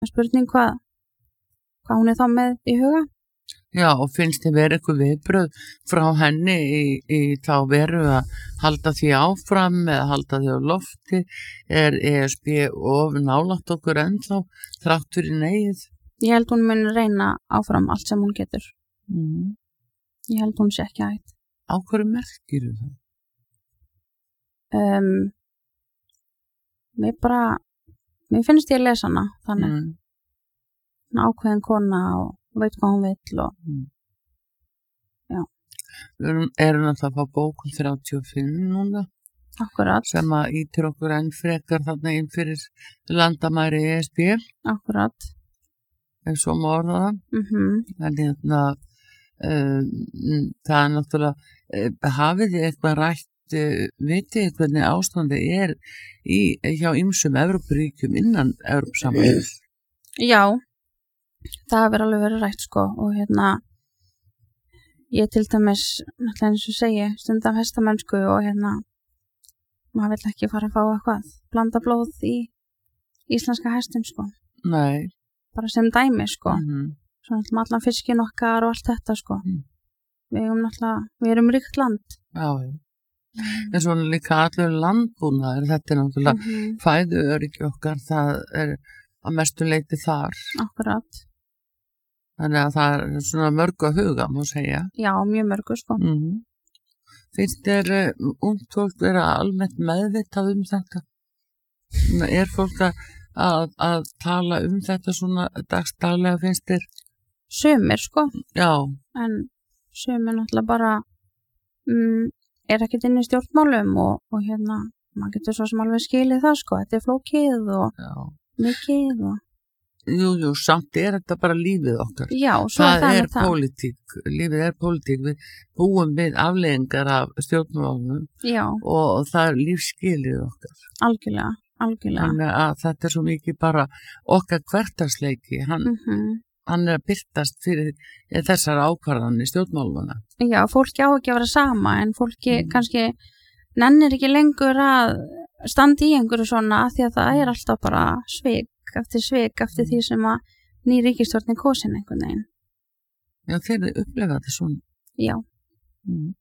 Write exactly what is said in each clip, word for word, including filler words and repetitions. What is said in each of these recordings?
spurning hvað, hvað hún er þá með í huga. Já, og finnst þið verið eitthvað viðbrögð frá henni í, í þá veru að halda því áfram eða halda því á lofti? Er E S B of nálægt okkur ennþá þrátt fyrir neyð? Ég held hún muni reyna áfram allt sem hún getur. Mm. Ég held hún sé ekki hægt. Á hverju merkir það? Um, mér bara, mér finnst ég að lesa hana, þannig. Mm. Ákveðin kona og veit hvað hún vill og mm. já. Við erum, erum alltaf að fá bókun þrjátíu og fimm núna. Akkurat. Sem að ítir okkur enn frekar þarna inn fyrir landamæri E S B. Akkurat. Ef svo má orða það. Mm-hmm. En hérna, um, það er náttúrulega, uh, hafið þið eitthvað rætt, uh, vitið þið hvernig ástandi er í, hjá ýmsum Evrópuríkjum innan Evrópusambandsins? Já. Það hefur alveg verið rætt sko og hérna ég til dæmis, náttúrulega eins og segi stundum hestamennsku og hérna maður vill ekki fara að fá eitthvað blanda blóð í íslenska hestin sko. Nei. Bara sem dæmi sko. Mm-hmm. Svo náttúrulega allan fiskin okkar og allt þetta sko. Mm. Við erum náttúrulega, við erum ríkt land. Já, já. En svona líka allur landbúnaður, þetta er náttúrulega mm-hmm. fæðu öryggi okkar, það er að mestu leiti þar. Akkurat. Þannig að það er svona mörgu að huga, má segja. Já, mjög mörgu, sko. Mm. Finnst þér uh, ungt fólk vera almennt meðvitað um þetta? Er fólk að, að, að tala um þetta svona dagstaglega, finnst þér? Sumir, sko. Já. En sumir náttúrulega bara um, er ekkert inn í stjórnmálum og, og hérna, maður getur svo sem alveg skilið það, sko. Þetta er flókið og Já. mikið og Jú, jú, samt er þetta bara lífið okkar. Já, svo það er er það. pólitík, lífið er pólitík, við búum við afleiðingar af stjórnmálunum og, og það er lífsskilið okkar. Algjörlega, algjörlega. Þannig að þetta er svo mikið bara okkar hvertarsleiki, hann, mm-hmm. hann er að byrtast fyrir þessar ákvarðanir stjórnmáluna. Já, fólki á ekki að vera sama en fólki mm. kannski nennir ekki lengur að standa í einhverju svona því að það er alltaf bara svik eftir svik eftir því sem að ný ríkisstjórnin kosin einhvern veginn. Já, þeir upplefa þetta svona. Já. Mm.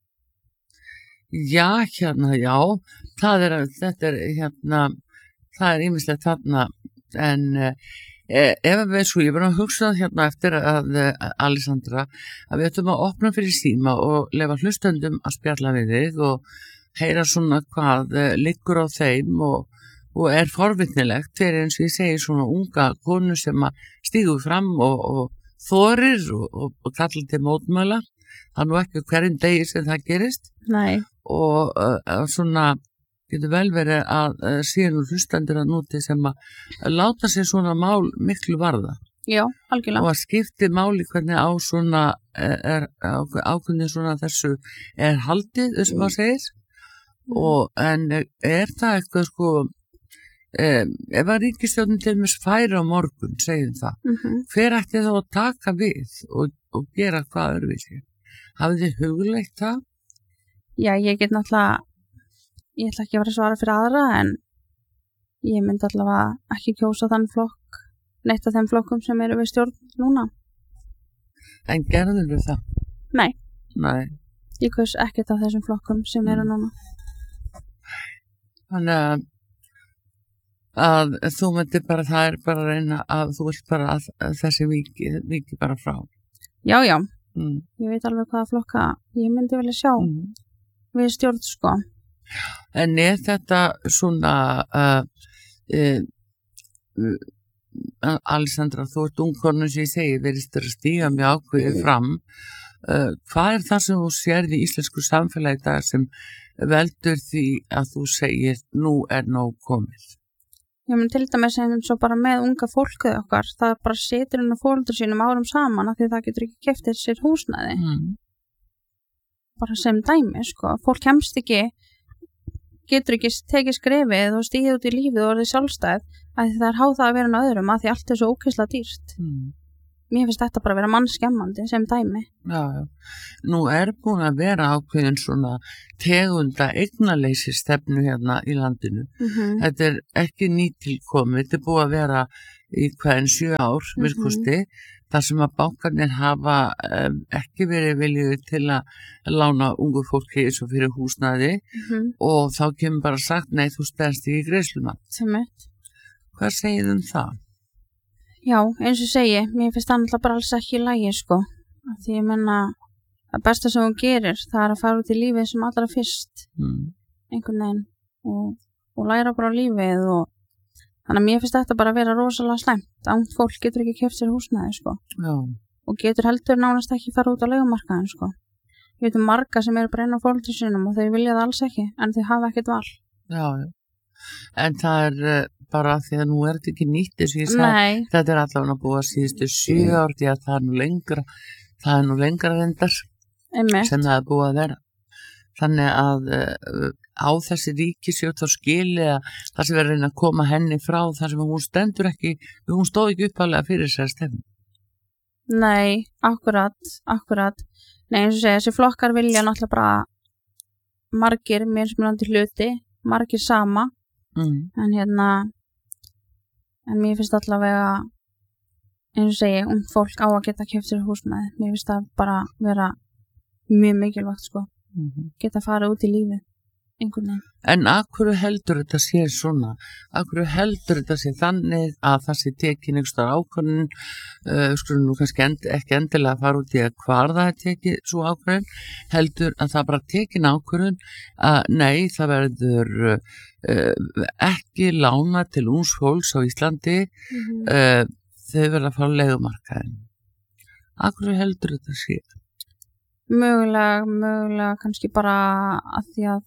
Já, hérna, já, það er, þetta er, hérna, það er ýmislegt þarna, en e, ef við svo, ég verðum að hugsa hérna eftir að Alessandra, að við ætlum að opna fyrir síma og lefa hlustendum að spjalla við þig og heyra svona hvað liggur á þeim og og er forvitnilegt fyrir eins og ég segi svona unga konu sem að stígur fram og, og þorir og, og, og kallar til mótmæla. Það er nú ekki hverjum degi sem það gerist. Nei. Og uh, svona getur vel verið að uh, síðan úr hlustendur að núti sem að láta sér svona mál miklu varða. Já, algjörlega. Og að skipti máli hvernig á svona er, ákveðin svona þessu er haldið, þessum að segir. Mm. Og en er það eitthvað sko Um, ef að ríkisstjórnin til mér færi á morgun, segjum það, mm-hmm. hver ætti þá að taka við og, og gera hvað öðruvísi? Hafið þið hugleitt það? Já, ég get náttúrulega, ég ætla ekki að vera að svara fyrir aðra en ég myndi allavega ekki kjósa þann flokk, neitt af þeim flokkum sem eru við stjórn núna. En gerður við það? Nei. Nei. Ég kaus ekkert af þessum flokkum sem eru núna. Þannig að að þú myndir bara, það er bara að reyna að þú vilt bara að, að þessi viki, viki bara frá. Já, já. Mm. Ég veit alveg hvaða flokka ég myndi vilja sjá mm. við stjórn, sko. En er þetta svona uh, uh, uh, Alessandra, þú ert ungkonu sem ég segi, verðist þér að stíga mjög ákveðið fram. Uh, hvað er það sem þú sérði í íslensku samfélagi dag sem veldur því að þú segir nú er nóg komið? Ég mun til dæmis eins og bara með unga fólkið okkar, það bara situr inn á foreldrum sínum árum saman af því það getur ekki keypt sér húsnæði. Mm. Bara sem dæmi, sko. Fólk kemst ekki, getur ekki tekið skrefið og stíðið út í lífið og orðið sjálfstæð af því það er háð það að vera en öðrum af því allt er svo ógeðslega dýrt. Mm. Mér finnst þetta bara að vera mannskemmandi sem dæmi. Já, já. Nú er búin að vera ákveðin svona tegunda eignaleysi stefnu hérna í landinu. Mm-hmm. Þetta er ekki nýtilkomið, þetta er búið að vera í hvaðin sjö ár, Mhm. virkusti, þar sem að bankarnir hafa um, ekki verið viljið til að lána ungu fólki eins og fyrir húsnæði Mhm. og þá kemur bara sagt, nei, þú stendst í greiðsluna. Sem er. Hvað segir þið um það? Já, eins og segi, mér finnst það náttúrulega bara alls ekki í lagi, sko. Af því ég menna að besta sem hún gerir, það er að fara út í lífið sem allra fyrst, Mm. einhvern veginn, og, og læra bara á lífið og þannig að mér finnst þetta bara að vera rosalega slæmt. Ungt fólk getur ekki keypt sér húsnæði, sko. Já, Og getur heldur nánast ekki fara út á leigumarkaðin, sko. Ég veit um marga sem eru bara inn á fólkið sínum og þau vilja það alls ekki, en þau hafa ekkert val. já, já. En það er uh, bara því að nú er þetta ekki nýtt eins og ég sagði, Nei, þetta er allavega búið að síðustu sjö ár því að það er nú lengra, það er nú lengra reyndar einmitt. sem það er búið að vera. Þannig að uh, á þessi ríkisjóð þá skili að það sem verður að reyna að koma henni frá þar sem hún stendur ekki, hún stóð ekki uppalega fyrir sér stefn. Nei, akkurat, akkurat. Nei, eins og segja, þessi flokkar vilja náttúrulega bara margir mismunandi hluti, margir sama, Mm. en hérna, en mér finnst allavega, eins og segja, ung fólk á að geta keypt sér húsnæði. Mér finnst það bara vera mjög mikilvægt, sko. Mm -hmm. Geta fara út í lífið, einhvern veginn. En af hverju heldur þetta sé svona? Af hverju heldur þetta sé þannig að það sé tekin einhverstaðar ákvörðun, uh, skulum nú kannski end, ekki endilega að fara út í að hvar það er tekið svo ákvörðun, heldur að það bara tekin ákvörðun að nei, það verður uh, ekki lána til ungs fólks á Íslandi, Mm -hmm. uh, þau verða að fara á leigumarkaðin. Af hverju heldur þetta sé? Mögulega, mögulega, kannski bara að því að,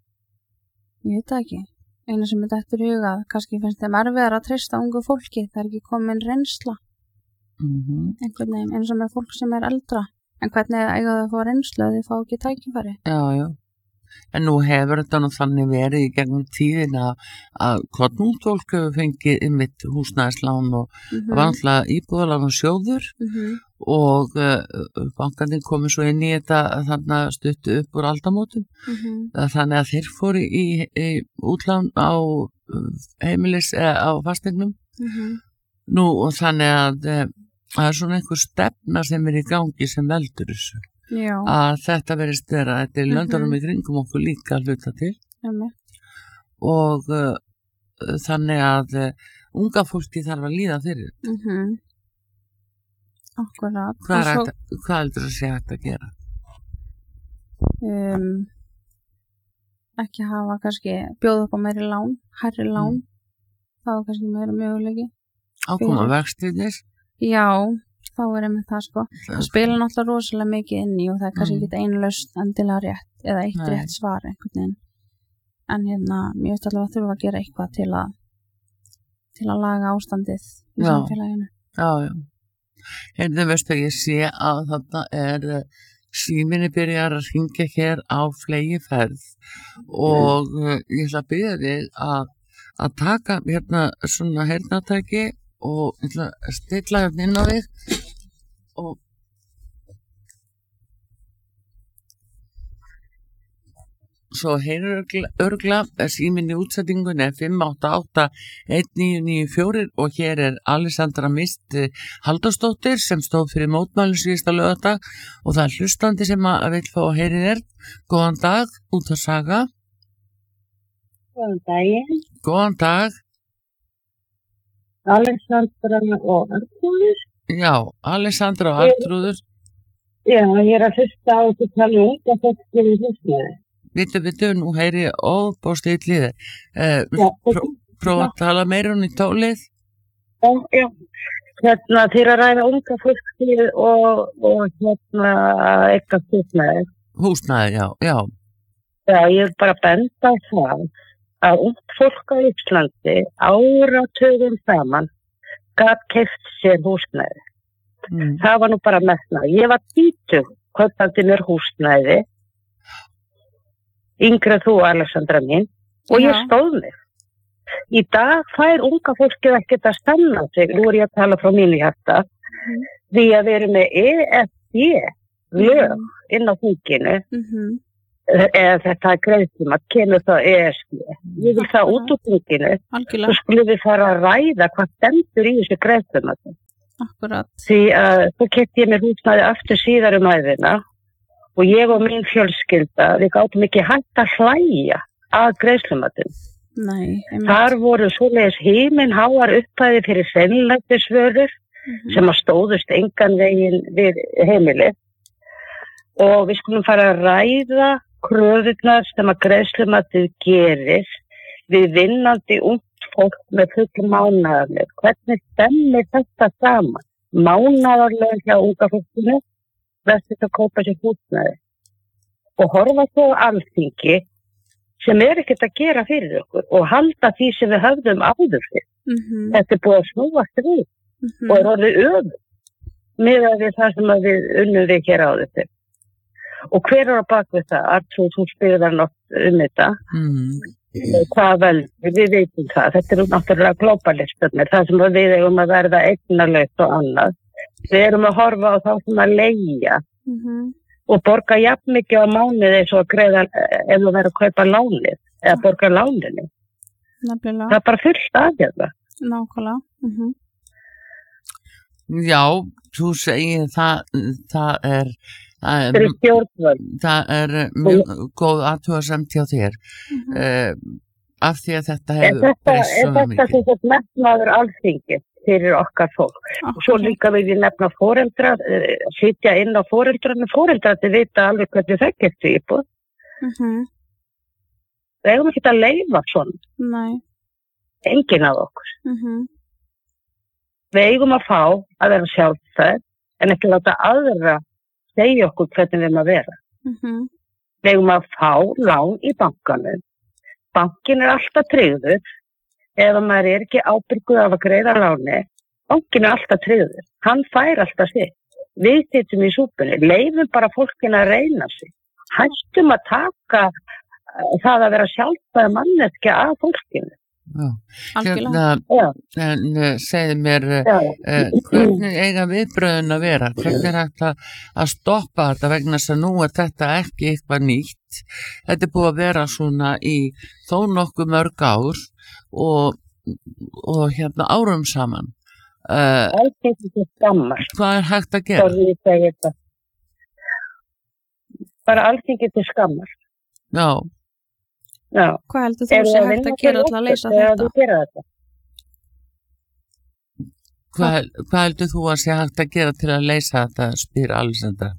ég veit það ekki, eina sem er dettur í hugað, kannski finnst þeim erfiðar að treysta ungu fólki, það er ekki komin reynsla, Mm -hmm. einhvern veginn, eins og með fólk sem er eldra, en hvernig eiga þau að fá reynslu að þau fá ekki tækifæri? Já, já. En nú hefur þetta nú þannig verið í gegnum tíðina að hvort fólk hefur fengið einmitt húsnæðislán og Mm það var náttúrulega íbúðalán og sjóður -hmm. og uh, bankandi komið svo inn í þetta þarna stuttu upp úr aldamótum. Mm -hmm. Þannig að þeir fóru í, í útlán á uh, heimilis eða á fasteignum. Mm -hmm. Nú og þannig að uh, það er svona einhver stefna sem er í gangi sem veldur þessu. Já, Að þetta verðist vera, þetta er Mhm. löndunum í kringum okkur líka að hluta til. einmitt. Og uh, þannig að uh, unga fólki þarf að líða fyrir. Mm -hmm. Akkurat. Hvað, Og er svo, hægt, að- hvað heldur að sé hægt að gera? um, ekki hafa kannski bjóða upp á meiri lán, hærri lán, Mm. þá er kannski meira möguleiki. Ákoma Fyrir. vextirnir? Já, þá er einmitt það, sko. Það spila náttúrulega rosalega mikið inn í og það er kannski Mm. ekki einu lausn endilega rétt eða eitt Nei. rétt svar einhvern veginn. En hérna, mér veist allavega að þurfa að gera eitthvað til að til að laga ástandið í Já. samfélaginu. Já, já. Hérna veistu að ég sé að þarna er uh, síminni byrjar að hringja hér á flegiferð og uh, ég ætla að byrja þig að, að taka hérna svona heyrnatæki og ég ætla að stilla hérna inn á þig og svo heyrur örgla síminn í útsettingun er fimm átta átta einn níu níu fjögur og hér er Alessandra Mist Halldórsdóttir sem stóð fyrir mótmælum síðasta laugardag og það er hlustandi sem að vil fá að heyri þér. Góðan dag, út að saga. Góðan daginn, Góðan dag. Alexandra og Arnúður. Já, Alessandra og Arntrúður. Já, ég er að hlusta á þessu tala út að þetta gerir hlusnaði. Vittu, vittu, nú heyri ég óbóðst eitt liði. Uh, Já, pró, prófa að tala meira hún í tólið. já, já. Hérna, þeir að ræða unga fólkið og, og hérna, eitthvað hlusnaði. Húsnæði, já, já. Já, ég er bara að benda á það að ungt fólk á Íslandi áratugum saman gat keypt sér húsnæði. Mm. Það var nú bara metnað. Ég var tvítug, kaupandi mér húsnæði, yngri en þú, Alexandra mín, og ég Já. stóð mig. Í dag fær unga fólkið ekkert að stanna sig, nú er ég að tala frá mínu hjarta, Mhm. því að við erum með E F D lög inn á þinginu, Mm -hmm. eða þetta greiðslum að kemur þá E S B. Ég vil það út úr þinginu og skulum við fara að ræða hvað stendur í þessu greiðslum. Akkurat. Því að þú keypti ég mér húsnæði aftur síðar um æðina og ég og mín fjölskylda, við gátum ekki hægt að hlæja að greiðslumatinn. Nei. Þar voru svoleiðis himinháar upphæði fyrir hreinlætisvörur mm-hmm. sem að stóðust engan veginn við heimilið. Og við skulum fara að ræða kröfurnar sem að greiðslumatið gerir við vinnandi ungt fólk með full mánaðarleg. Hvernig stemmir þetta saman? Mánaðarleg hjá unga fólkinu verður að kópa sér húsnæði. Og horfa svo á Alþingi sem er ekkert að gera fyrir okkur og halda því sem við höfðum áður fyrir. Mm-hmm. Þetta er búið að snúast við mm-hmm. og er orðið öðum miðað við það sem við unnum við hér áður fyrir. Og hver er á bakvið það? Artrúð, þú spyrir nátt um þetta. Mm. Hvað vel, við veitum það. Þetta er náttúrulega globalistarnir, það sem við eigum að verða eignalaust og annað. Við erum að horfa á þá sem að leigja mm-hmm. og borga jafn mikið á mánuði eins og að greiða ef þú verður að kaupa lánið eða borga láninni. Nefnilega. Það er bara fullt aðgjörða. Nákvæmlega. Mm-hmm. Já, þú segir það, það er Það er, það er mjög góð athugasemd hjá þér mm-hmm. uh, af því að þetta hefur breyst svo mikið. Þetta er þetta metnaður Alþingi fyrir okkar fólk. Okay. Og svo líka vil ég nefna foreldra, uh, sitja inn á foreldrarna. Foreldrarnir vita alveg hvernig það getur íbúð. Mm-hmm. Við eigum ekki að leyfa svona. Nei. Enginn af okkur. Mm-hmm. Við eigum að fá að vera sjálfstæð en ekki láta aðra segja okkur hvernig við erum að vera. Mm-hmm. Við eigum að fá lán í bankanum. Bankin er alltaf tryggður. Ef maður er ekki ábyrgur af að greiða láni, bankin er alltaf tryggður. Hann fær alltaf sig. Við sitjum í súpunni. Leifum bara fólkinu að reyna sig. Hættum að taka það að vera sjálfstæð manneskja af fólkinu. Já, hérna, en uh, segðu mér uh, uh, hvernig eiga viðbröðun að vera, hvernig er hægt að, að stoppa þetta vegna þess að nú er þetta ekki eitthvað nýtt, þetta er búið að vera svona í þó nokkuð mörg ár og, og hérna árum saman uh, hvað er hægt að gera? Bara Alþingi til skammar. Já. Já. Hvað heldur þú sé hægt að gera til að leysa þetta? þetta? Hvað, hvað heldur þú að sé hægt að gera til að leysa þetta, spyr Alexandra?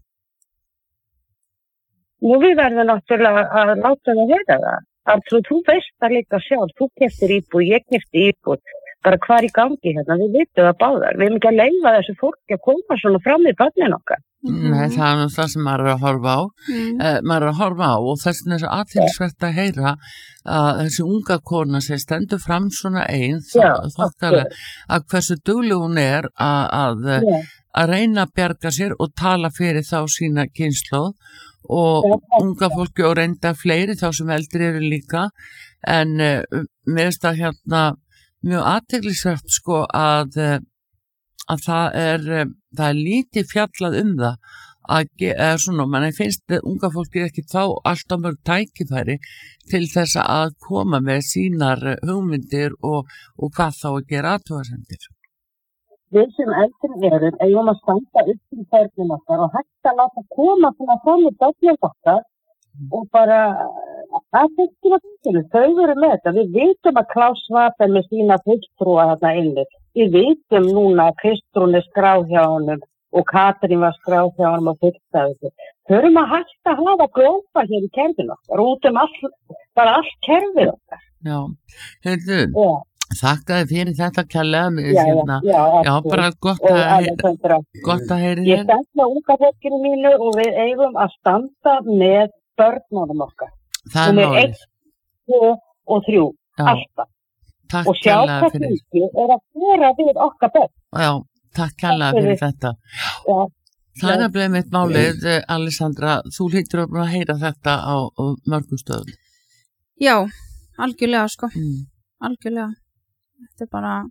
Nú við verðum náttúrulega að láta það heyra það. Artrúð, þú veist það líka sjálf, þú keftir íbúð, ég kefti íbúð, bara hvað er í gangi hérna, við vitum það báðar. Við erum ekki að leyfa þessu fólki að koma svona fram í börnin okkar. Mm-hmm. Nei, það er nú það sem maður er að horfa á mm. uh, maður er að horfa á og þess vegna er svo athyglisvert að heyra að þessi unga kona sem stendur fram svona einn þokkalega að hversu dugleg hún er að, að, að reyna að bjarga sér og tala fyrir þá sína kynslóð og Já. unga fólki og reynda fleiri þá sem eldri eru líka en uh, mér finnst það hérna mjög athyglisvert sko að að það er, það er lítið fjallað um það að eða svona, mann finnst unga fólki ekki þá alltaf mörg tækifæri til þess að koma með sínar hugmyndir og, og hvað þá að gera athugasemdir. Við sem eldri erum eigum að standa upp í ferðin okkar og hægt að láta koma svona fram í döfnum okkar og bara að þetta er að þau eru með þetta. Við vitum að Klaus Schwab er með sína fulltrúa þarna inni. Við vitum núna að Kristrún er skráð hjá honum og Katrín var skráð hjá honum og fullstæðu. Þau erum að hægt að hafa glópa hér í kerfinu okkar, út um all, bara allt kerfið okkar. Já, heyrðu, þakkaði fyrir þetta kærlega. Já, hérna. já, já, já, bara gott að, heyra, gott að heyra þér. Ég standa unga fólkinu mínu og við eigum að standa með börnunum okkar. Það er málið. Eitt, tvö og þrjú, já. Alltaf. Takk og sjá hvað því er að vera við okkar börn. Já, takk kærlega fyrir þetta. Já. Það er að bleið mitt málið, Alexandra, þú hlýtur að heyra þetta á, á mörgum stöðum. Já, algjörlega sko, mm. algjörlega. Þetta er bara,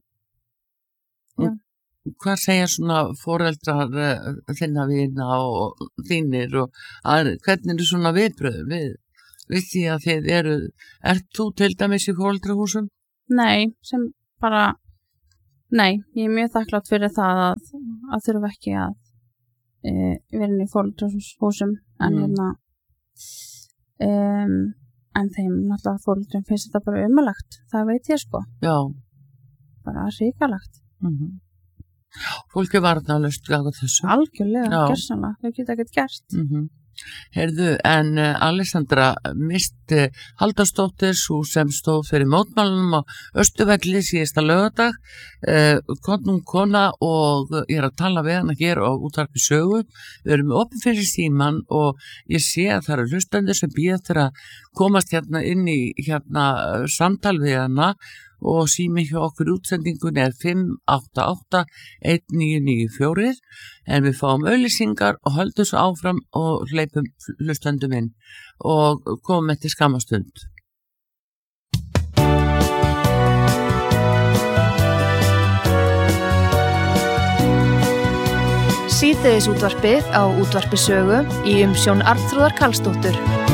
já. Hvað segja svona foreldrar þinna vina og þínir og aðri, hvernig er svona viðbröð við við því að þið eru, ert þú til dæmis í foreldrahúsum? Nei, sem bara nei, ég er mjög þakklátt fyrir það að, að þurfa ekki að e, vera inn í foreldrahúsum en Mm. hérna um, en þeim náttúrulega foreldrum finnst þetta bara umulagt, það veit ég sko Já. bara hrikalegt, Mm Fólk er varnarlaust gagnvart þessu. algjörlega, Já. gersanlega þau geta ekkert gert Mm Heyrðu, en uh, Alessandra misti Halldórsdóttir, sú sem stóð fyrir mótmælunum á Austurvelli síðasta laugardag, uh, konum kona og uh, ég er að tala við hana hér á útvarpi sögu. Við erum opin fyrir síman og ég sé að það eru hlustendur sem bíða eftir að komast hérna inn í hérna uh, samtal við hana og sími hjá okkur útsendingun er fimm átta átta einn níu níu fjögur en við fáum auglýsingar og höldum svo áfram og hleypum hlustendum inn og komum eftir skamastund. Síðdegisútvarpið á útvarpi sögu í umsjón Arnþrúðar Karlsdóttur.